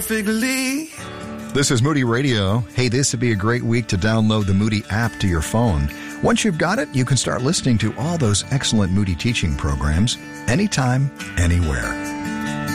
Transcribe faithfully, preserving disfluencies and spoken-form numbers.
perfectly. This is Moody Radio. Hey, this would be a great week to download the Moody app to your phone. Once you've got it, you can start listening to all those excellent Moody teaching programs anytime, anywhere.